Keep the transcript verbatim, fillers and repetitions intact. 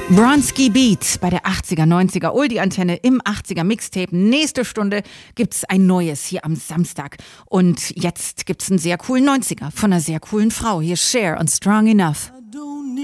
Bronski Beat bei der achtziger, neunziger Oldie-Antenne im achtziger Mixtape. Nächste Stunde gibt's ein neues hier am Samstag. Und jetzt gibt's einen sehr coolen neunziger von einer sehr coolen Frau. Hier Cher und Strong Enough.